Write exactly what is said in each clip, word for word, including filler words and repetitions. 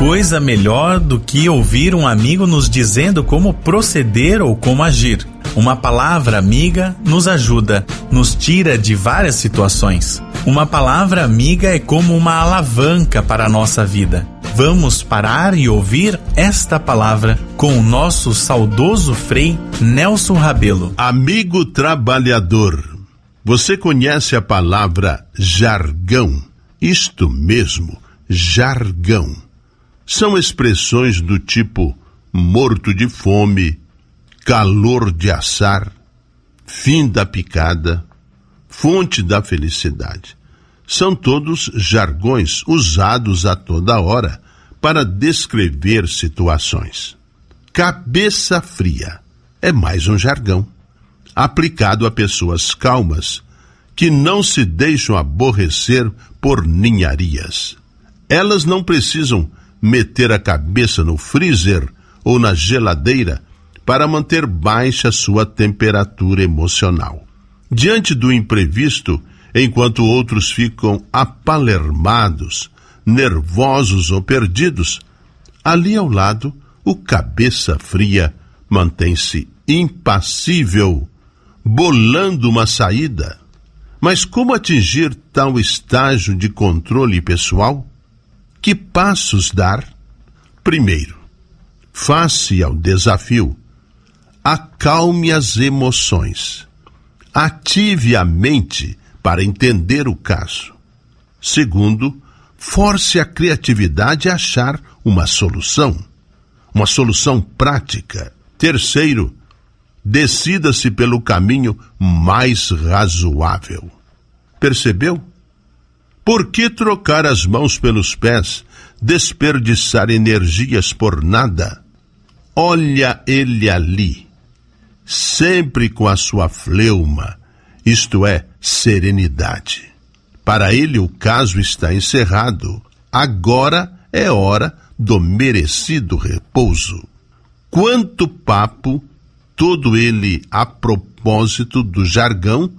coisa melhor do que ouvir um amigo nos dizendo como proceder ou como agir. Uma palavra amiga nos ajuda, nos tira de várias situações. Uma palavra amiga é como uma alavanca para a nossa vida. Vamos parar e ouvir esta palavra com o nosso saudoso Frei Nelson Rabelo. Amigo trabalhador, você conhece a palavra jargão? Isto mesmo, jargão. São expressões do tipo morto de fome, calor de assar, fim da picada, fonte da felicidade. São todos jargões usados a toda hora para descrever situações. Cabeça fria é mais um jargão, aplicado a pessoas calmas que não se deixam aborrecer por ninharias. Elas não precisam meter a cabeça no freezer ou na geladeira para manter baixa sua temperatura emocional. Diante do imprevisto, enquanto outros ficam apalermados, nervosos ou perdidos, ali ao lado, o cabeça fria mantém-se impassível, bolando uma saída. Mas como atingir tal estágio de controle pessoal? Que passos dar? Primeiro, face ao desafio, acalme as emoções, ative a mente para entender o caso. Segundo, force a criatividade a achar uma solução, uma solução prática. Terceiro, decida-se pelo caminho mais razoável. Percebeu? Por que trocar as mãos pelos pés, desperdiçar energias por nada? Olha ele ali, sempre com a sua fleuma, isto é, serenidade. Para ele o caso está encerrado. Agora é hora do merecido repouso. Quanto papo, todo ele a propósito do jargão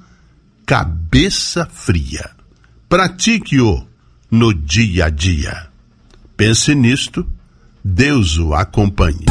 cabeça fria. Pratique-o no dia a dia. Pense nisto, Deus o acompanhe.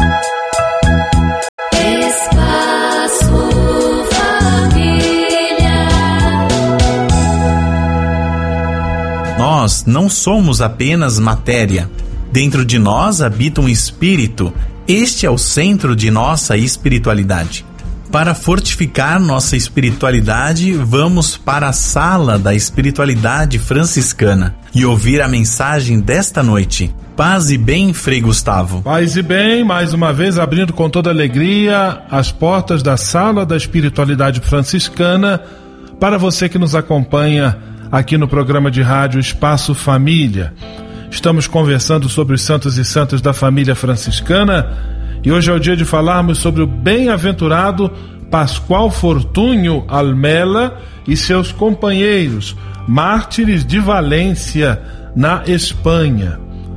Nós não somos apenas matéria. Dentro de nós habita um espírito. Este é o centro de nossa espiritualidade. Para fortificar nossa espiritualidade, vamos para a sala da espiritualidade franciscana e ouvir a mensagem desta noite. Paz e bem, Frei Gustavo. Paz e bem, mais uma vez abrindo com toda alegria as portas da sala da espiritualidade franciscana para você que nos acompanha aqui no programa de rádio Espaço Família. Estamos conversando sobre os santos e santas da família franciscana e hoje é o dia de falarmos sobre o bem-aventurado Pascoal Fortúnio Almela e seus companheiros, mártires de Valência, na Espanha.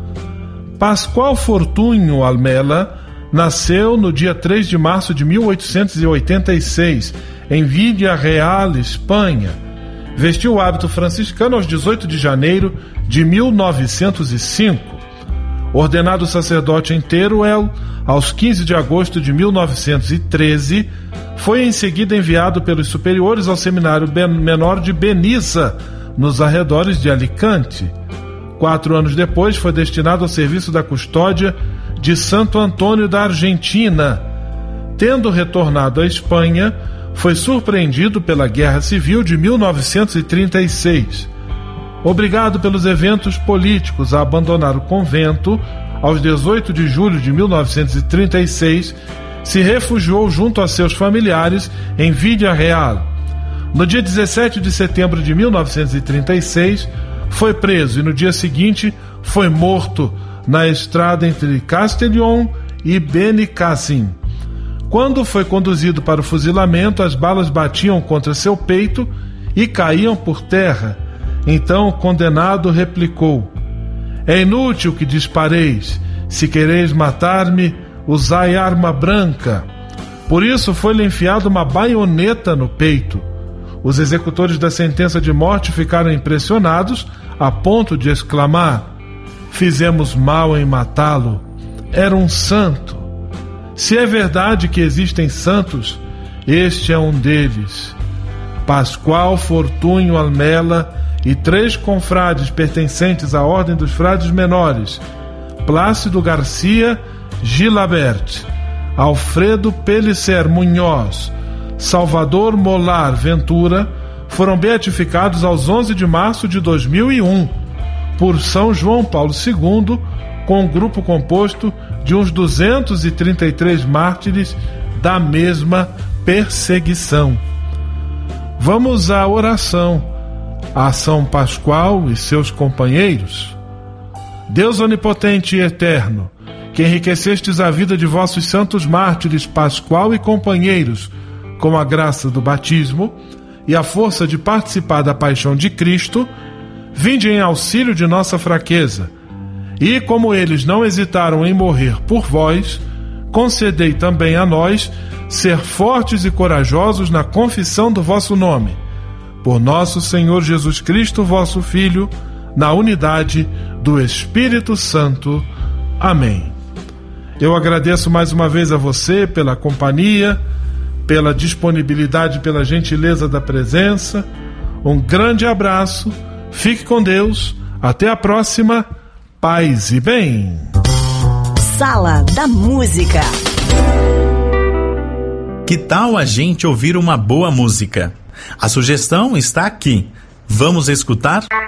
Pascoal Fortúnio Almela nasceu no dia três de março de mil oitocentos e oitenta e seis, em Vila Real, Espanha. Vestiu o hábito franciscano aos dezoito de janeiro de mil novecentos e cinco. Ordenado sacerdote em Teruel, aos quinze de agosto de mil novecentos e treze, foi em seguida enviado pelos superiores ao seminário menor de Benissa, nos arredores de Alicante. Quatro anos depois, foi destinado ao serviço da custódia de Santo Antônio da Argentina. Tendo retornado à Espanha, foi surpreendido pela Guerra Civil de mil novecentos e trinta e seis. Obrigado pelos eventos políticos a abandonar o convento, aos dezoito de julho de mil novecentos e trinta e seis, se refugiou junto a seus familiares em Vila Real. No dia dezessete de setembro de mil novecentos e trinta e seis, foi preso e no dia seguinte foi morto na estrada entre Castellón e Benicassim. Quando foi conduzido para o fuzilamento, as balas batiam contra seu peito e caíam por terra. Então o condenado replicou: é inútil que dispareis. Se quereis matar-me, usai arma branca. Por isso foi-lhe enfiada uma baioneta no peito. Os executores da sentença de morte ficaram impressionados a ponto de exclamar: fizemos mal em matá-lo. Era um santo. Se é verdade que existem santos, este é um deles. Pascoal Fortúnio Almela e três confrades pertencentes à Ordem dos Frades Menores, Plácido Garcia Gilabert, Alfredo Pellicer Munhoz, Salvador Molar Ventura, foram beatificados aos onze de março de dois mil e um por São João Paulo segundo, com um grupo composto de uns duzentos e trinta e três mártires da mesma perseguição. Vamos à oração a São Pascoal e seus companheiros. Deus onipotente e eterno, que enriquecestes a vida de vossos santos mártires Pascoal e companheiros com a graça do batismo e a força de participar da paixão de Cristo, vinde em auxílio de nossa fraqueza, e como eles não hesitaram em morrer por vós, concedei também a nós ser fortes e corajosos na confissão do vosso nome. Por nosso Senhor Jesus Cristo, vosso Filho, na unidade do Espírito Santo. Amém. Eu agradeço mais uma vez a você pela companhia, pela disponibilidade, pela gentileza da presença. Um grande abraço, fique com Deus, até a próxima, paz e bem. Sala da Música. Que tal a gente ouvir uma boa música? A sugestão está aqui. Vamos escutar?